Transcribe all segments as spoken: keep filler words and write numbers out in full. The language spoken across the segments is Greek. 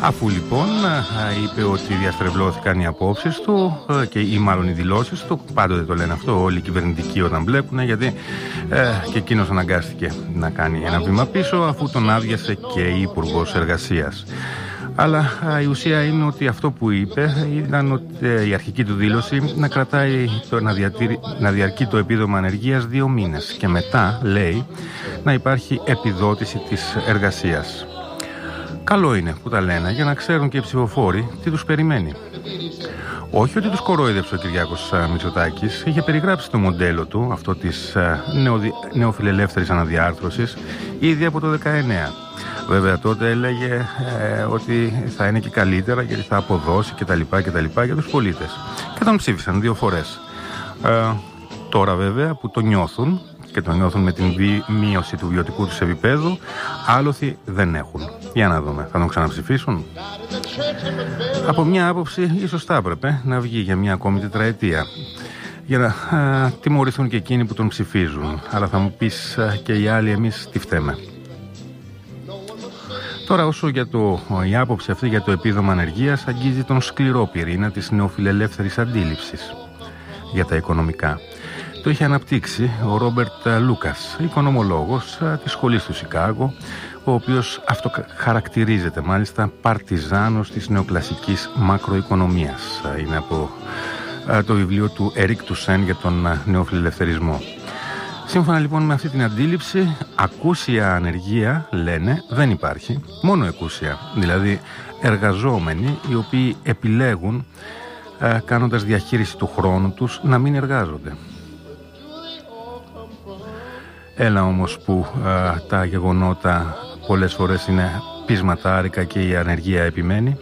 Αφού λοιπόν είπε ότι διαστρεβλώθηκαν οι απόψεις του και, ή μάλλον οι δηλώσεις του, πάντοτε το λένε αυτό όλοι οι κυβερνητικοί όταν μπλέκουν, γιατί ε, και εκείνος αναγκάστηκε να κάνει ένα βήμα πίσω αφού τον άδειασε και η Υπουργός Εργασίας. Αλλά η ουσία είναι ότι αυτό που είπε ήταν ότι η αρχική του δήλωση να κρατάει, το, να, διατηρεί, να διαρκεί το επίδομα ανεργίας δύο μήνες και μετά, λέει, να υπάρχει επιδότηση της εργασίας. Καλό είναι που τα λένε για να ξέρουν και οι ψηφοφόροι τι τους περιμένει. Όχι ότι τους κορόιδεψε ο Κυριάκος Μητσοτάκης, είχε περιγράψει το μοντέλο του, αυτό της νεοδι... νεοφιλελεύθερης αναδιάρθρωσης, ήδη από το δεκαεννέα. Βέβαια τότε έλεγε ε, ότι θα είναι και καλύτερα γιατί θα αποδώσει κτλ. κτλ για τους πολίτες. Και τον ψήφισαν δύο φορές. Ε, τώρα βέβαια που το νιώθουν και το νιώθουν με την μείωση του βιωτικού τους επίπεδου, άλοθη δεν έχουν. Για να δούμε, θα τον ξαναψηφίσουν? Από μια άποψη ίσως θα έπρεπε να βγει για μια ακόμη τετραετία για να α, τιμωρηθούν και εκείνοι που τον ψηφίζουν. Αλλά θα μου πεις α, και οι άλλοι εμείς τι φταίμε. Τώρα όσο για το, η άποψη αυτή για το επίδομα ανεργίας αγγίζει τον σκληρό πυρήνα της νεοφιλελεύθερης αντίληψης για τα οικονομικά. Το είχε αναπτύξει ο Ρόμπερτ Λούκας, οικονομολόγος της σχολής του Σικάγο, ο οποίος αυτοχαρακτηρίζεται μάλιστα παρτιζάνος της νεοκλασικής μακροοικονομίας. Είναι από το βιβλίο του Ερίκ Τουσέν για τον νεοφιλελευθερισμό. Σύμφωνα λοιπόν με αυτή την αντίληψη, ακούσια ανεργία, λένε, δεν υπάρχει, μόνο εκούσια. Δηλαδή εργαζόμενοι οι οποίοι επιλέγουν, κάνοντας διαχείριση του χρόνου τους, να μην εργάζονται. Έλα όμως που α, τα γεγονότα πολλές φορές είναι πεισματάρικα και η ανεργία επιμένει.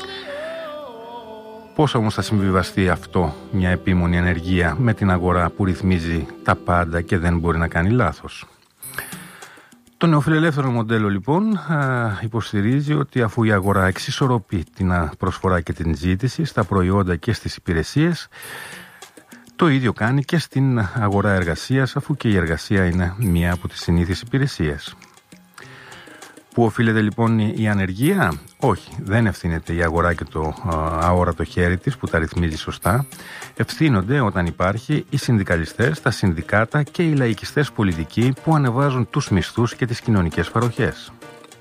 Πώς όμως θα συμβιβαστεί αυτό, μια επίμονη ανεργία, με την αγορά που ρυθμίζει τα πάντα και δεν μπορεί να κάνει λάθος? Το νεοφιλελεύθερο μοντέλο λοιπόν α, υποστηρίζει ότι αφού η αγορά εξισορροπεί την προσφορά και την ζήτηση στα προϊόντα και στις υπηρεσίες, το ίδιο κάνει και στην αγορά εργασίας, αφού και η εργασία είναι μία από τις συνήθεις υπηρεσίες. Πού οφείλεται λοιπόν η ανεργία? Όχι, δεν ευθύνεται η αγορά και το αόρατο χέρι της που τα ρυθμίζει σωστά. Ευθύνονται όταν υπάρχει οι συνδικαλιστές, τα συνδικάτα και οι λαϊκιστές πολιτικοί που ανεβάζουν τους μισθούς και τις κοινωνικές παροχές.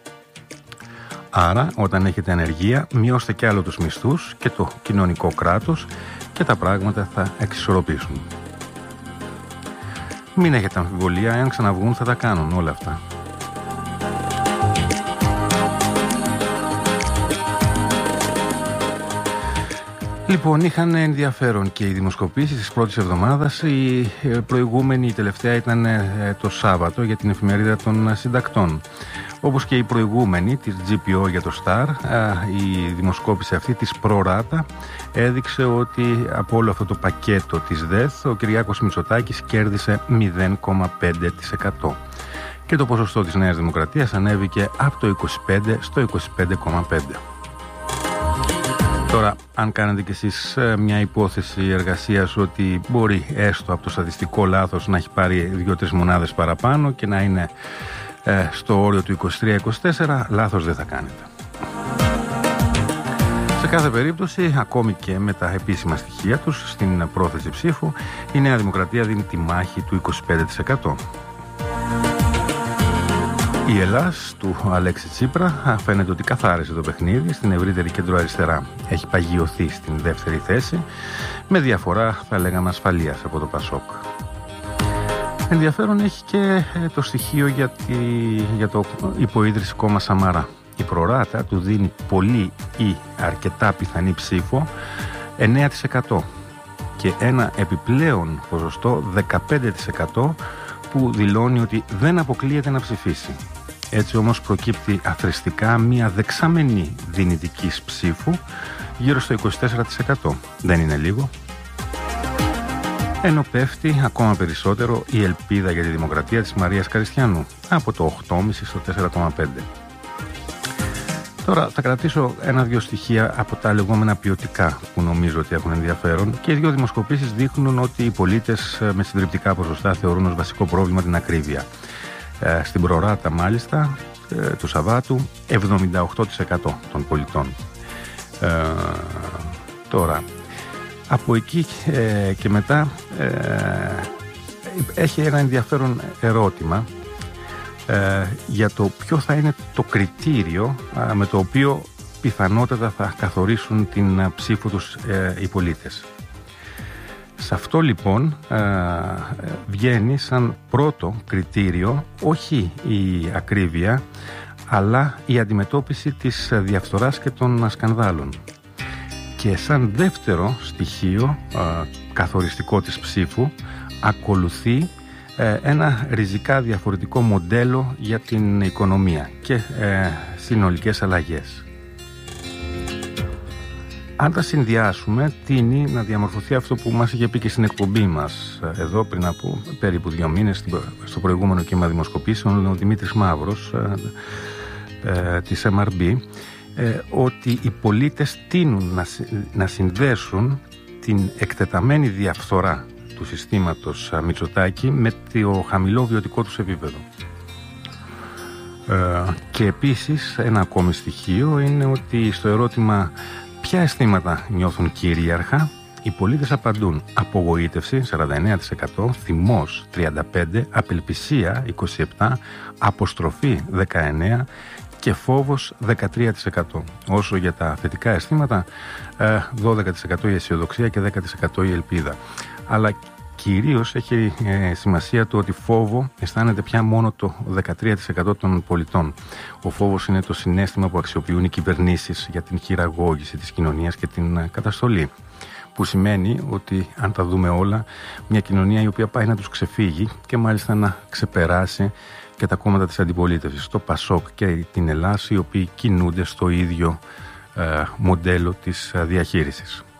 Άρα όταν έχετε ανεργία, μειώστε κι άλλο τους μισθούς και το κοινωνικό κράτος και τα πράγματα θα εξισορροπήσουν. Μην έχετε αμφιβολία, εάν ξαναβγούν θα τα κάνουν όλα αυτά. Λοιπόν, είχαν ενδιαφέρον και οι δημοσκοπήσεις της πρώτης εβδομάδας. Η προηγούμενη, η τελευταία ήταν το Σάββατο για την εφημερίδα των συντακτών. Όπως και η προηγούμενη της τζι πι ο για το Star, η δημοσκόπηση αυτή της Προράτα έδειξε ότι από όλο αυτό το πακέτο της ΔΕΘ ο Κυριάκος Μητσοτάκης κέρδισε μηδέν κόμμα πέντε τοις εκατό και το ποσοστό της Νέας Δημοκρατίας ανέβηκε από το είκοσι πέντε στο είκοσι πέντε κόμμα πέντε τοις εκατό. Τώρα, αν κάνετε κι εσείς μια υπόθεση εργασίας ότι μπορεί έστω από το στατιστικό λάθος να έχει πάρει δύο-τρεις μονάδες παραπάνω και να είναι ε, στο όριο του είκοσι τρία είκοσι τέσσερα, λάθος δεν θα κάνετε. Σε κάθε περίπτωση, ακόμη και με τα επίσημα στοιχεία τους στην πρόθεση ψήφου, η Νέα Δημοκρατία δίνει τη μάχη του είκοσι πέντε τοις εκατό. Η Ελλάς του Αλέξη Τσίπρα φαίνεται ότι καθάρισε το παιχνίδι στην ευρύτερη κεντροαριστερά. Έχει παγιωθεί στην δεύτερη θέση με διαφορά, θα λέγαμε, ασφαλείας από το Πασόκ. Ενδιαφέρον έχει και το στοιχείο για, τη, για το υποίδρυση κόμμα Σαμαρά. Η Προράτα του δίνει πολύ ή αρκετά πιθανή ψήφο εννέα τοις εκατό και ένα επιπλέον ποσοστό δεκαπέντε τοις εκατό που δηλώνει ότι δεν αποκλείεται να ψηφίσει. Έτσι όμως προκύπτει αθρηστικά μια δεξαμενή δυνητικής ψήφου γύρω στο είκοσι τέσσερα τοις εκατό. Δεν είναι λίγο. Ενώ πέφτει ακόμα περισσότερο η ελπίδα για τη δημοκρατία της Μαρίας Καριστιανού από το οκτώ κόμμα πέντε στο τέσσερα κόμμα πέντε. Τώρα θα κρατήσω ένα-δυο στοιχεία από τα λεγόμενα ποιοτικά που νομίζω ότι έχουν ενδιαφέρον και οι δύο δημοσκοπήσεις δείχνουν ότι οι πολίτες με συντριπτικά ποσοστά θεωρούν ως βασικό πρόβλημα την ακρίβεια. Ε, στην Προράτα μάλιστα ε, του Σαββάτου εβδομήντα οκτώ τοις εκατό των πολιτών. Ε, τώρα, από εκεί ε, και μετά ε, έχει ένα ενδιαφέρον ερώτημα ε, για το ποιο θα είναι το κριτήριο ε, με το οποίο πιθανότατα θα καθορίσουν την ψήφο τους ε, οι πολίτες. Σε αυτό λοιπόν ε, βγαίνει σαν πρώτο κριτήριο όχι η ακρίβεια, αλλά η αντιμετώπιση της διαφθοράς και των σκανδάλων. Και σαν δεύτερο στοιχείο ε, καθοριστικό της ψήφου ακολουθεί ε, ένα ριζικά διαφορετικό μοντέλο για την οικονομία και ε, συνολικές αλλαγές. Αν τα συνδυάσουμε, τείνει να διαμορφωθεί αυτό που μας είχε πει και στην εκπομπή μας εδώ πριν από περίπου δύο μήνες, στο προηγούμενο κύμα δημοσκοπήσεων, ο Δημήτρης Μαύρος ε, ε, της εμ αρ μπι, ε, ότι οι πολίτες τείνουν να, να συνδέσουν την εκτεταμένη διαφθορά του συστήματος Μητσοτάκη με το χαμηλό βιωτικό τους επίπεδο. Ε, και επίσης ένα ακόμη στοιχείο είναι ότι στο ερώτημα ποια αισθήματα νιώθουν κυρίαρχα, οι πολίτες απαντούν απογοήτευση σαράντα εννέα τοις εκατό, θυμός τριάντα πέντε τοις εκατό, απελπισία είκοσι επτά τοις εκατό, αποστροφή δεκαεννέα τοις εκατό και φόβος δεκατρία τοις εκατό. Όσο για τα θετικά αισθήματα, δώδεκα τοις εκατό η αισιοδοξία και δέκα τοις εκατό η ελπίδα. Αλλά κυρίως έχει ε, σημασία το ότι φόβο αισθάνεται πια μόνο το δεκατρία τοις εκατό των πολιτών. Ο φόβος είναι το συναίσθημα που αξιοποιούν οι κυβερνήσεις για την χειραγώγηση της κοινωνίας και την ε, καταστολή. Που σημαίνει ότι, αν τα δούμε όλα, μια κοινωνία η οποία πάει να τους ξεφύγει και μάλιστα να ξεπεράσει και τα κόμματα της αντιπολίτευσης, το ΠΑΣΟΚ και την Ελλάδα, οι οποίοι κινούνται στο ίδιο ε, μοντέλο της ε, διαχείρισης.